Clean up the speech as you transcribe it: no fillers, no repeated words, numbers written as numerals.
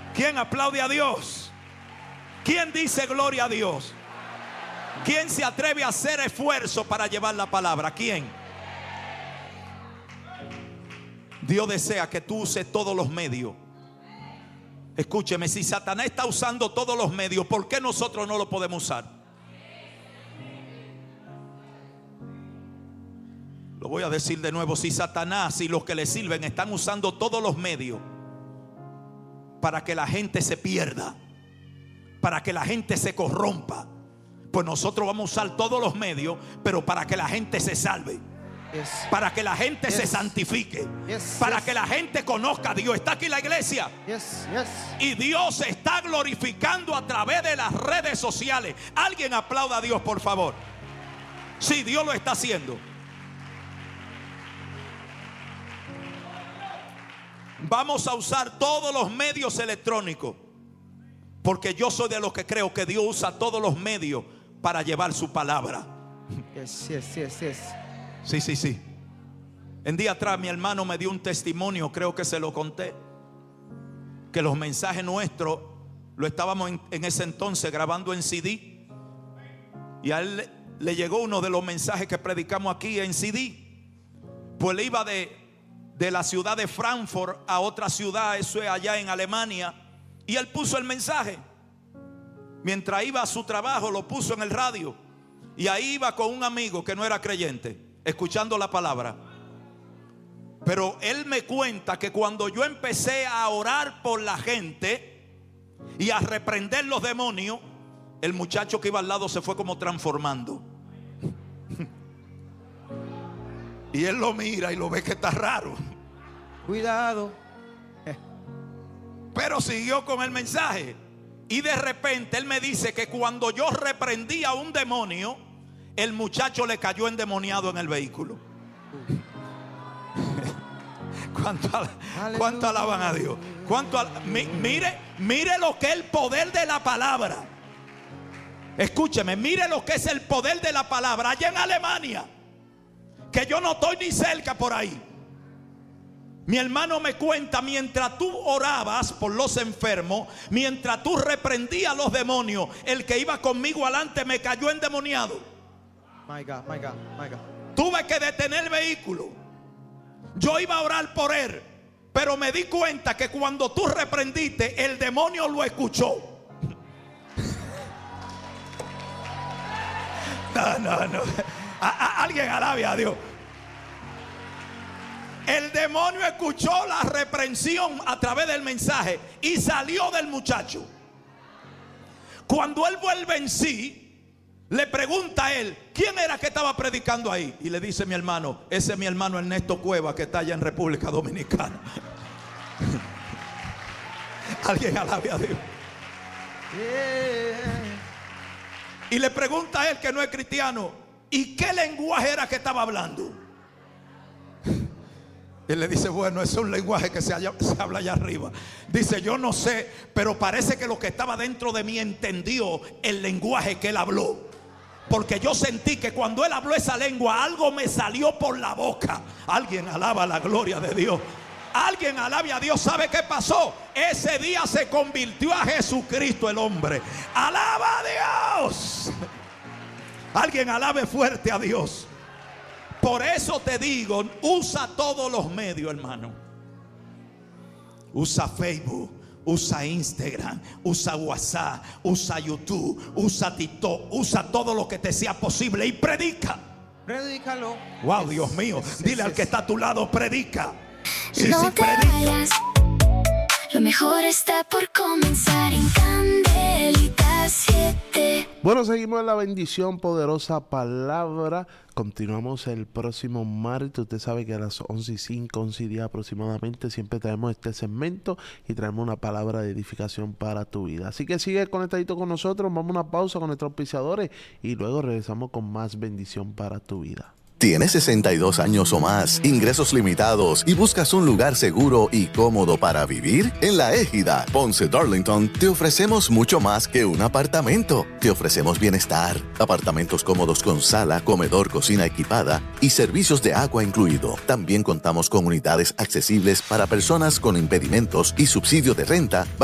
¿Quién aplaude a Dios? ¿Quién dice gloria a Dios? ¿Quién se atreve a hacer esfuerzo para llevar la palabra? ¿Quién? Dios desea que tú uses todos los medios. Escúcheme, si Satanás está usando todos los medios, ¿por qué nosotros no lo podemos usar? Lo voy a decir de nuevo. Si Satanás y los que le sirven están usando todos los medios para que la gente se pierda, para que la gente se corrompa, pues nosotros vamos a usar todos los medios, pero para que la gente se salve, para que la gente se santifique, para que la gente conozca a Dios. Está aquí la iglesia, y Dios se está glorificando a través de las redes sociales. Alguien aplauda a Dios, por favor. Sí, Dios lo está haciendo. Vamos a usar todos los medios electrónicos, porque yo soy de los que creo que Dios usa todos los medios para llevar su palabra. Sí. En día atrás mi hermano me dio un testimonio, creo que se lo conté, que los mensajes nuestros lo estábamos en ese entonces grabando en CD, y a él le llegó uno de los mensajes que predicamos aquí en CD. Pues le iba de la ciudad de Frankfurt a otra ciudad, eso es allá en Alemania, y él puso el mensaje. Mientras iba a su trabajo lo puso en el radio, y ahí iba con un amigo que no era creyente, escuchando la palabra. Pero él me cuenta que cuando yo empecé a orar por la gente y a reprender los demonios, el muchacho que iba al lado se fue como transformando. Y él lo mira y lo ve que está raro. Cuidado. Pero siguió con el mensaje. Y de repente él me dice que cuando yo reprendí a un demonio, el muchacho le cayó endemoniado en el vehículo. ¿Cuánto alaban a Dios? Mire lo que es el poder de la palabra. Escúcheme, mire lo que es el poder de la palabra allá en Alemania, que yo no estoy ni cerca por ahí. Mi hermano me cuenta, mientras tú orabas por los enfermos, mientras tú reprendías a los demonios, el que iba conmigo adelante me cayó endemoniado. My God. Tuve que detener el vehículo. Yo iba a orar por él, pero me di cuenta que cuando tú reprendiste, el demonio lo escuchó. No. Alguien alabe a Dios. El demonio escuchó la reprensión a través del mensaje y salió del muchacho. Cuando él vuelve en sí, le pregunta a él, ¿quién era que estaba predicando ahí? Y le dice mi hermano, ese es mi hermano Ernesto Cueva, que está allá en República Dominicana. Alguien alabe a Dios. Y le pregunta a él, que no es cristiano, ¿y qué lenguaje era que estaba hablando? Él le dice, bueno, es un lenguaje que se habla allá arriba. Dice, yo no sé, pero parece que lo que estaba dentro de mí entendió el lenguaje que él habló. Porque yo sentí que cuando él habló esa lengua, algo me salió por la boca. Alguien alaba la gloria de Dios. Alguien alabe a Dios. ¿Sabe qué pasó? Ese día se convirtió a Jesucristo el hombre. ¡Alaba a Dios! Alguien alabe fuerte a Dios. Por eso te digo, usa todos los medios, hermano. Usa Facebook, usa Instagram, usa WhatsApp, usa YouTube, usa TikTok, usa todo lo que te sea posible y predica. Predícalo. Wow, Dios mío. Dile al que está a tu lado, predica. No te vayas, lo mejor está por comenzar en Candelita 7. Bueno, seguimos en la bendición, poderosa palabra. Continuamos el próximo martes. Usted sabe que a las 11:05, 11:10 aproximadamente, siempre traemos este segmento y traemos una palabra de edificación para tu vida. Así que sigue conectadito con nosotros. Vamos a una pausa con nuestros auspiciadores y luego regresamos con más bendición para tu vida. ¿Tienes 62 años o más, ingresos limitados y buscas un lugar seguro y cómodo para vivir? En La Égida, Ponce Darlington, te ofrecemos mucho más que un apartamento. Te ofrecemos bienestar, apartamentos cómodos con sala, comedor, cocina equipada y servicios de agua incluido. También contamos con unidades accesibles para personas con impedimentos y subsidio de renta